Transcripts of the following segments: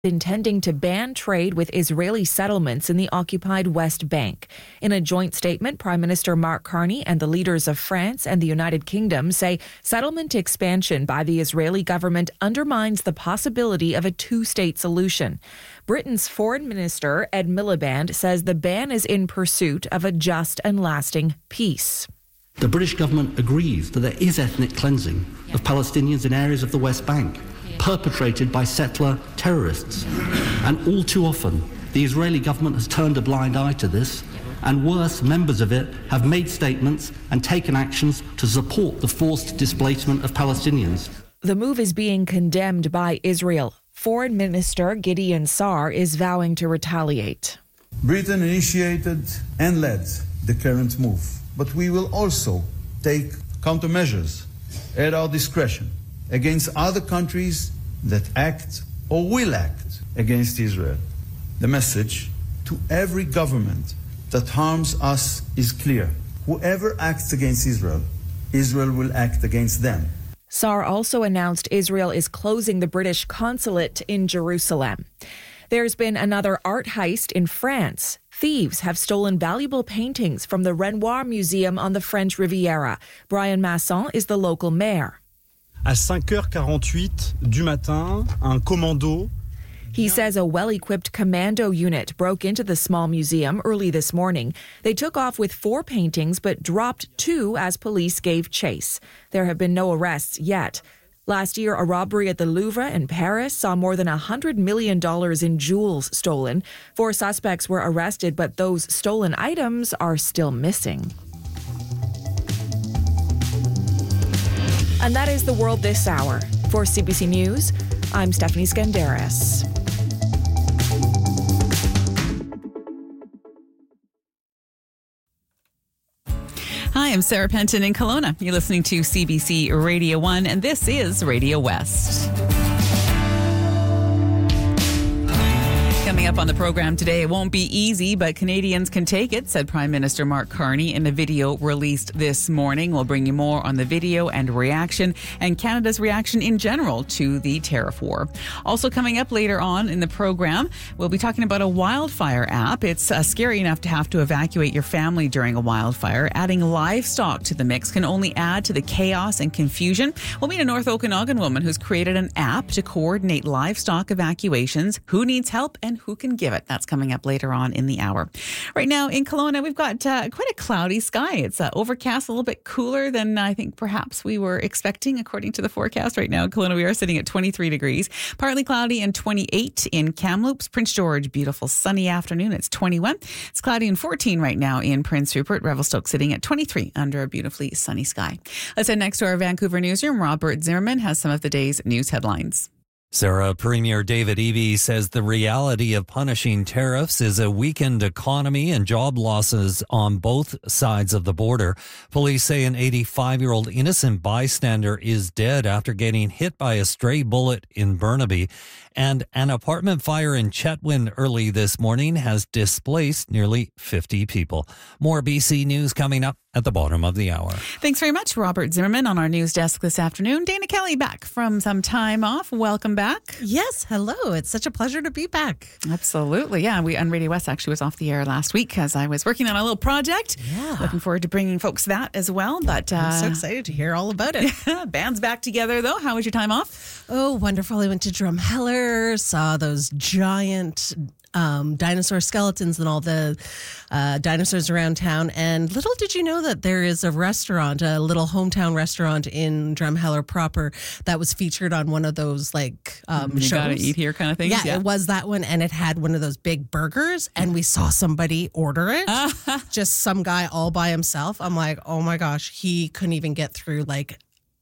intending to ban trade with Israeli settlements in the occupied West Bank. In a joint statement, Prime Minister Mark Carney and the leaders of France and the United Kingdom say settlement expansion by the Israeli government undermines the possibility of a two-state solution. Britain's Foreign Minister Ed Miliband says the ban is in pursuit of a just and lasting peace. The British government agrees that there is ethnic cleansing of Palestinians in areas of the West Bank, perpetrated by settler terrorists. And all too often, the Israeli government has turned a blind eye to this, and worse, members of it have made statements and taken actions to support the forced displacement of Palestinians. The move is being condemned by Israel. Foreign Minister Gideon Saar is vowing to retaliate. Britain initiated and led the current move, but we will also take countermeasures at our discretion against other countries that act or will act against Israel. The message to every government that harms us is clear. Whoever acts against Israel, Israel will act against them. Saar also announced Israel is closing the British consulate in Jerusalem. There's been another art heist in France. Thieves have stolen valuable paintings from the Renoir Museum on the French Riviera. Brian Masson is the local mayor. À 5h48 du matin, un commando. He says a well-equipped commando unit broke into the small museum early this morning. They took off with 4 paintings but dropped 2 as police gave chase. There have been no arrests yet. Last year, a robbery at the Louvre in Paris saw more than $100 million in jewels stolen. 4 suspects were arrested, but those stolen items are still missing. And that is the world this hour. For CBC News, I'm Stephanie Skandaris. Hi, I'm Sarah Penton in Kelowna. You're listening to CBC Radio 1, and this is Radio West. Coming up on the program today, it won't be easy, but Canadians can take it, said Prime Minister Mark Carney in a video released this morning. We'll bring you more on the video and reaction and Canada's reaction in general to the tariff war. Also coming up later on in the program, we'll be talking about a wildfire app. It's scary enough to have to evacuate your family during a wildfire. Adding livestock to the mix can only add to the chaos and confusion. We'll meet a North Okanagan woman who's created an app to coordinate livestock evacuations. Who needs help and who can give it? That's coming up later on in the hour. Right now in Kelowna, we've got quite a cloudy sky. It's overcast, a little bit cooler than I think perhaps we were expecting according to the forecast. Right now in Kelowna, we are sitting at 23 degrees. Partly cloudy and 28 in Kamloops. Prince George, beautiful sunny afternoon. It's 21. It's cloudy and 14 right now in Prince Rupert. Revelstoke sitting at 23 under a beautifully sunny sky. Let's head next to our Vancouver newsroom. Robert Zimmerman has some of the day's news headlines. Sarah, Premier David Eby says the reality of punishing tariffs is a weakened economy and job losses on both sides of the border. Police say an 85-year-old innocent bystander is dead after getting hit by a stray bullet in Burnaby. And an apartment fire in Chetwynd early this morning has displaced nearly 50 people. More BC news coming up at the bottom of the hour. Thanks very much, Robert Zimmerman, on our news desk this afternoon. Dana Kelly back from some time off. Welcome back. Yes, hello. It's such a pleasure to be back. Absolutely. Yeah, we on Radio West actually was off the air last week as I was working on a little project. Yeah. Looking forward to bringing folks that as well. But I'm so excited to hear all about it. Band's back together, though. How was your time off? Oh, wonderful. I went to Drumheller, saw those giant dinosaur skeletons and all the dinosaurs around town. And little did you know that there is a restaurant, a little hometown restaurant in Drumheller proper that was featured on one of those like you shows. gotta eat here kind of things. Yeah, it was that one, and it had one of those big burgers, and we saw somebody order it. Just some guy all by himself. I'm like, oh my gosh, he couldn't even get through like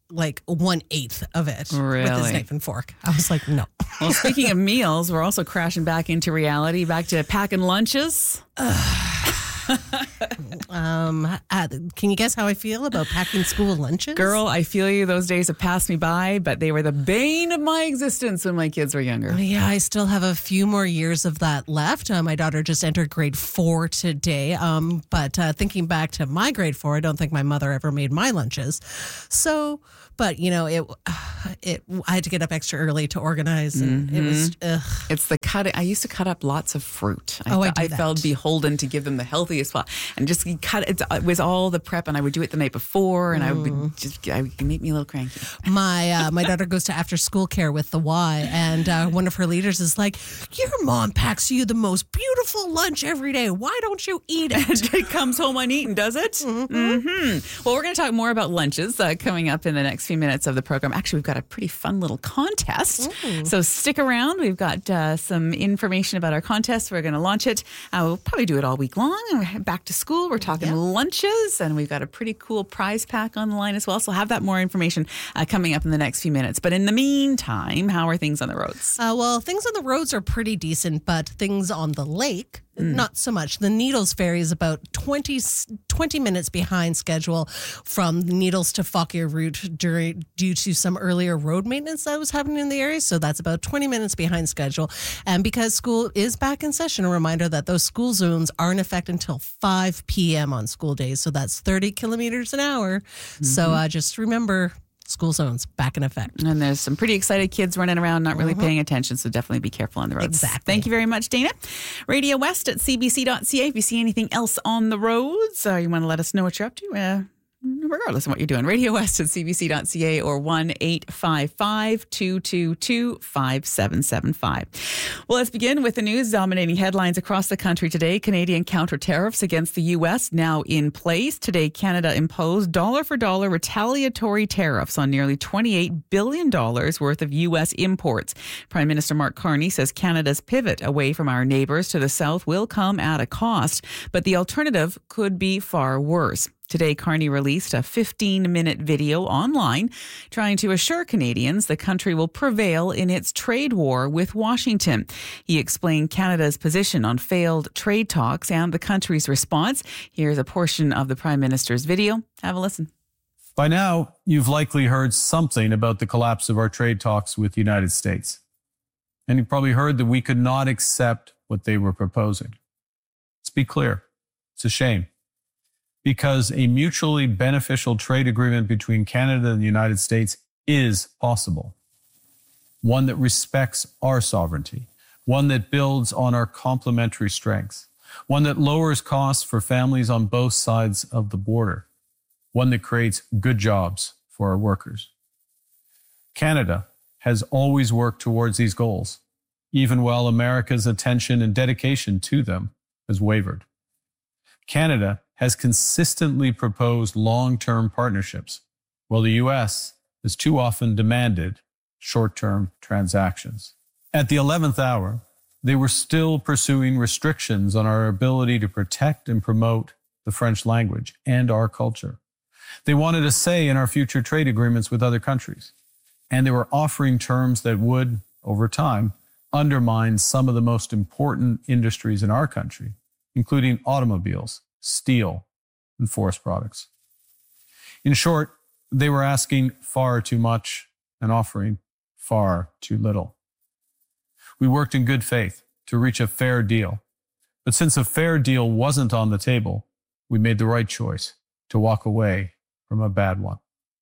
1/8 of it with his knife and fork. I was like, no. Well, speaking of meals, we're also crashing back into reality, back to packing lunches. Can you guess how I feel about packing school lunches? Girl, I feel you. Those days have passed me by, but they were the bane of my existence when my kids were younger. Yeah, I still have a few more years of that left. My daughter just entered grade 4 today. But thinking back to my grade 4, I don't think my mother ever made my lunches. So, but you know, I had to get up extra early to organize, and it was. It's the cutting. I used to cut up lots of fruit. I felt beholden to give them the healthiest spot, and just cut it. It was all the prep, and I would do it the night before, and I would make me a little cranky. My daughter goes to after school care with the Y, and one of her leaders is like, "Your mom packs you the most beautiful lunch every day. Why don't you eat it?" It comes home uneaten, does it? Mm-hmm. Well, we're going to talk more about lunches coming up in the next few minutes of the program. Actually, we've got a pretty fun little contest. So stick around. We've got some information about our contest. We're going to launch it. We'll probably do it all week long. Back to school. We're talking lunches, and we've got a pretty cool prize pack on the line as well. So have that more information coming up in the next few minutes. But in the meantime, how are things on the roads? Well, things on the roads are pretty decent, but things on the lake, not so much. The Needles ferry is about 20 minutes behind schedule from Needles to Fauquier route due to some earlier road maintenance that was happening in the area. So that's about 20 minutes behind schedule. And because school is back in session, a reminder that those school zones are in effect until 5 p.m. on school days. So that's 30 kilometers an hour. So just remember, school zones back in effect. And there's some pretty excited kids running around, not really paying attention. So definitely be careful on the roads. Exactly. Thank you very much, Dana. Radio West at cbc.ca. If you see anything else on the roads, you want to let us know what you're up to, regardless of what you're doing. Radio West at cbc.ca or 1-855-222-5775. Well, let's begin with the news dominating headlines across the country today. Canadian counter tariffs against the U.S. now in place. Today, Canada imposed dollar-for-dollar retaliatory tariffs on nearly $28 billion worth of U.S. imports. Prime Minister Mark Carney says Canada's pivot away from our neighbours to the south will come at a cost, but the alternative could be far worse. Today, Carney released a 15-minute video online trying to assure Canadians the country will prevail in its trade war with Washington. He explained Canada's position on failed trade talks and the country's response. Here's a portion of the Prime Minister's video. Have a listen. By now, you've likely heard something about the collapse of our trade talks with the United States. And you've probably heard that we could not accept what they were proposing. Let's be clear. It's a shame. Because a mutually beneficial trade agreement between Canada and the United States is possible. One that respects our sovereignty, one that builds on our complementary strengths, one that lowers costs for families on both sides of the border, one that creates good jobs for our workers. Canada has always worked towards these goals, even while America's attention and dedication to them has wavered. Canada has consistently proposed long-term partnerships, while the U.S. has too often demanded short-term transactions. At the 11th hour, they were still pursuing restrictions on our ability to protect and promote the French language and our culture. They wanted a say in our future trade agreements with other countries, and they were offering terms that would, over time, undermine some of the most important industries in our country, including automobiles, steel, and forest products. In short, they were asking far too much and offering far too little. We worked in good faith to reach a fair deal, but since a fair deal wasn't on the table, we made the right choice to walk away from a bad one.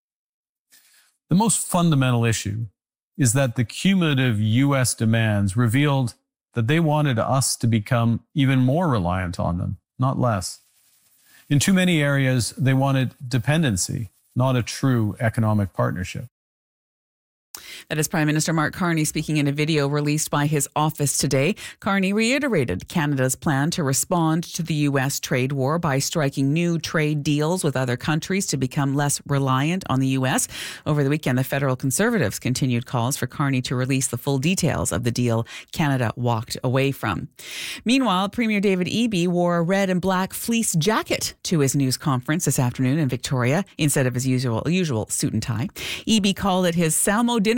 The most fundamental issue is that the cumulative U.S. demands revealed that they wanted us to become even more reliant on them, not less. In too many areas, they wanted dependency, not a true economic partnership. That is Prime Minister Mark Carney speaking in a video released by his office today. Carney reiterated Canada's plan to respond to the U.S. trade war by striking new trade deals with other countries to become less reliant on the U.S. Over the weekend, the federal Conservatives continued calls for Carney to release the full details of the deal Canada walked away from. Meanwhile, Premier David Eby wore a red and black fleece jacket to his news conference this afternoon in Victoria instead of his usual suit and tie. Eby called it his Salmo dinner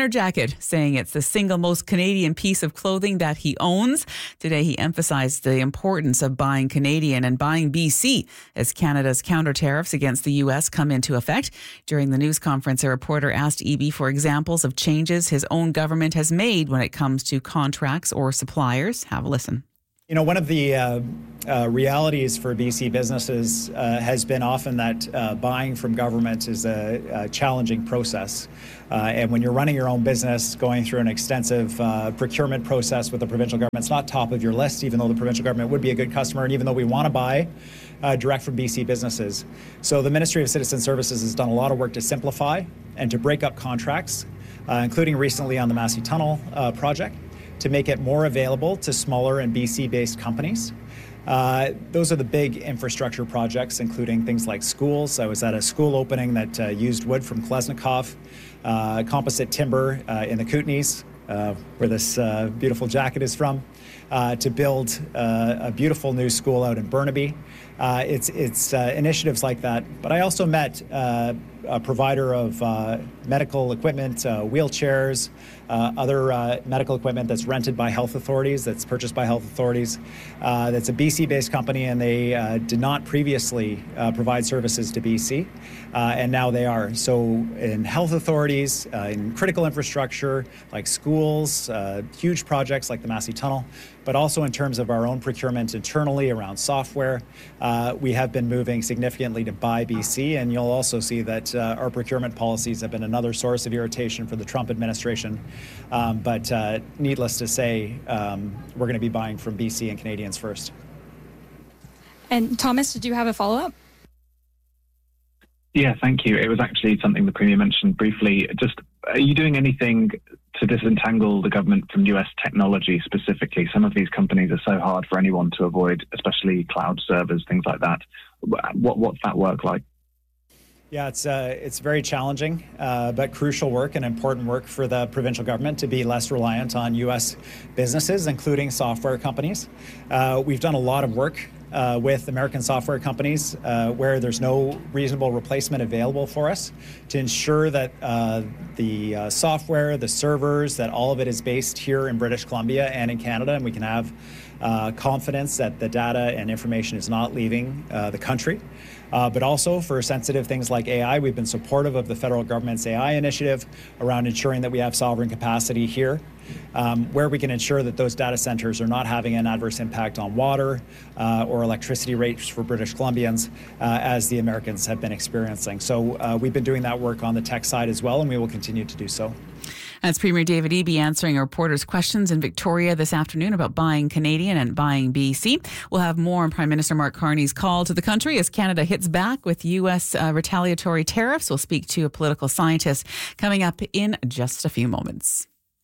jacket, saying it's the single most Canadian piece of clothing that he owns. Today, he emphasized the importance of buying Canadian and buying BC as Canada's counter tariffs against the U.S. come into effect. During the news conference, a reporter asked Eby for examples of changes his own government has made when it comes to contracts or suppliers. Have a listen. You know, one of the realities for BC businesses has been often that buying from government is a challenging process. And when you're running your own business, going through an extensive procurement process with the provincial government, it's not top of your list, even though the provincial government would be a good customer, and even though we want to buy direct from BC businesses. So the Ministry of Citizen Services has done a lot of work to simplify and to break up contracts, including recently on the Massey Tunnel project, to make it more available to smaller and BC-based companies. Those are the big infrastructure projects, including things like schools. I was at a school opening that used wood from Klesnikov, composite timber in the Kootenays, where this beautiful jacket is from, to build a beautiful new school out in Burnaby. It's initiatives like that. But I also met a provider of medical equipment, wheelchairs, other medical equipment that's rented by health authorities, that's purchased by health authorities. That's a BC-based company, and they did not previously provide services to BC, and now they are. So in health authorities, in critical infrastructure like schools, huge projects like the Massey Tunnel, but also in terms of our own procurement internally around software, we have been moving significantly to buy BC, and you'll also see that our procurement policies have been another source of irritation for the Trump administration. But needless to say, we're going to be buying from BC and Canadians first. And Thomas, did you have a follow-up? Yeah, thank you. It was actually something the Premier mentioned briefly. Just, are you doing anything to disentangle the government from US technology specifically? Some of these companies are so hard for anyone to avoid, especially cloud servers, things like that. What's that work like? Yeah, it's very challenging, but crucial work and important work for the provincial government to be less reliant on U.S. businesses, including software companies. We've done a lot of work with American software companies where there's no reasonable replacement available for us to ensure that the software, the servers, that all of it is based here in British Columbia and in Canada, and we can have confidence that the data and information is not leaving the country. But also for sensitive things like AI, we've been supportive of the federal government's AI initiative around ensuring that we have sovereign capacity here, where we can ensure that those data centers are not having an adverse impact on water or electricity rates for British Columbians, as the Americans have been experiencing. So we've been doing that work on the tech side as well, and we will continue to do so. That's Premier David Eby answering a reporter's questions in Victoria this afternoon about buying Canadian and buying BC. We'll have more on Prime Minister Mark Carney's call to the country as Canada hits back with U.S. retaliatory tariffs. We'll speak to a political scientist coming up in just a few moments.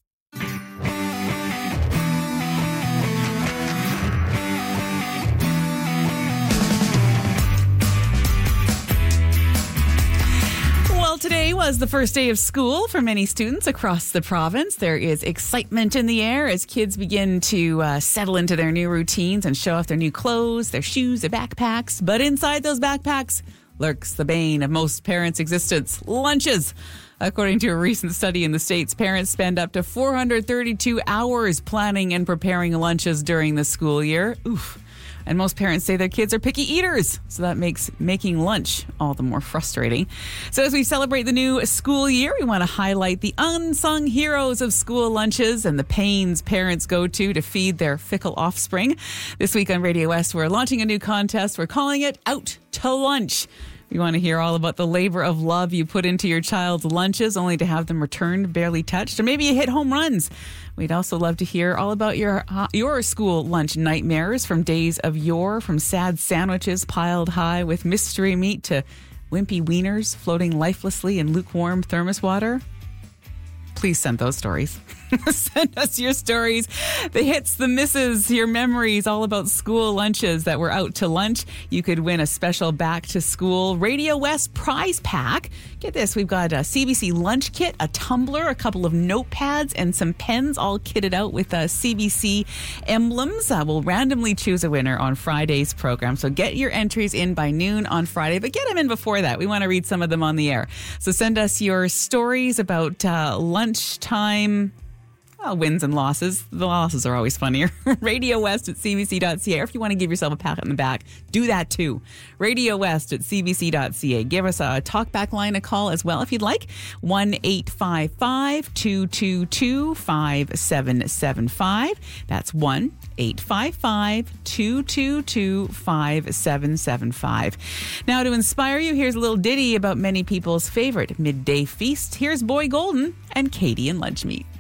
Today was the first day of school for many students across the province. There is excitement in the air as kids begin to settle into their new routines and show off their new clothes, their shoes, their backpacks. But inside those backpacks lurks the bane of most parents' existence: lunches. According to a recent study in the States, parents spend up to 432 hours planning and preparing lunches during the school year. Oof. And most parents say their kids are picky eaters, so that makes making lunch all the more frustrating. So as we celebrate the new school year, we want to highlight the unsung heroes of school lunches and the pains parents go to feed their fickle offspring. This week on Radio West, we're launching a new contest. We're calling it Out to Lunch. We want to hear all about the labor of love you put into your child's lunches only to have them returned barely touched, or maybe you hit home runs. We'd also love to hear all about your school lunch nightmares, from days of yore, from sad sandwiches piled high with mystery meat to wimpy wieners floating lifelessly in lukewarm thermos water. Please send those stories. Send us your stories, the hits, the misses, your memories, all about school lunches that were out to lunch. You could win a special back to school Radio West prize pack. Get this, we've got a CBC lunch kit, a tumbler, a couple of notepads, and some pens, all kitted out with CBC emblems. We'll randomly choose a winner on Friday's program. So get your entries in by noon on Friday, but get them in before that. We want to read some of them on the air. So send us your stories about lunch lunchtime wins and losses. The losses are always funnier. Radio West at cbc.ca. Or if you want to give yourself a pat on the back, do that too. Radio West at cbc.ca. Give us a talkback line a call as well if you'd like. 1-855-222-5775. That's 1-855-222-5775. Now to inspire you, here's a little ditty about many people's favorite midday feast. Here's Boy Golden and Katie and Lunchmeat.